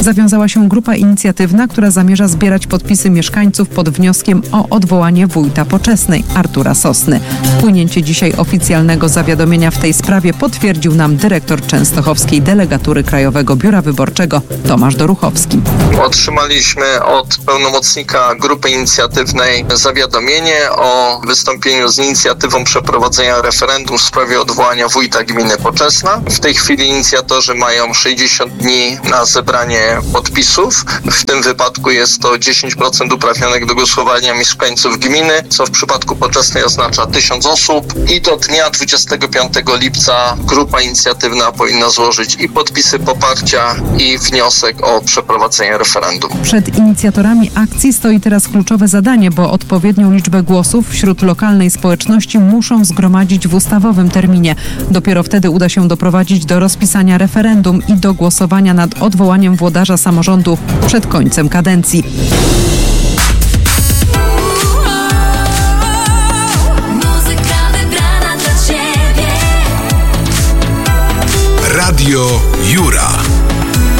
Zawiązała się grupa inicjatywna, która zamierza zbierać podpisy mieszkańców pod wnioskiem o odwołanie wójta Poczesnej, Artura Sosny. Wpłynięcie dzisiaj oficjalnego zawiadomienia w tej sprawie potwierdził nam dyrektor częstochowskiej delegatury Krajowego Biura Wyborczego Tomasz Doruchowski. Otrzymaliśmy od pełnomocnika grupy inicjatywnej zawiadomienie o wystąpieniu z inicjatywą przeprowadzenia referendum w sprawie odwołania wójta gminy Poczesna. W tej chwili inicjatorzy mają 60 dni na zebranie podpisów. W tym wypadku jest to 10% uprawnionych do głosowania mieszkańców gminy, co w przypadku Poczesnej oznacza 1000 osób i do dnia 25 lipca grupa inicjatywna powinna złożyć i podpisy poparcia i wniosek o przeprowadzenie referendum. Przed inicjatorami akcji stoi teraz kluczowe zadanie, bo odpowiednią liczbę głosów wśród lokalnej społeczności muszą zgromadzić w ustawowym terminie. Dopiero wtedy uda się doprowadzić do rozpisania referendum i do głosowania nad odwołaniem włodarza samorządu przed końcem kadencji. Radio Jura.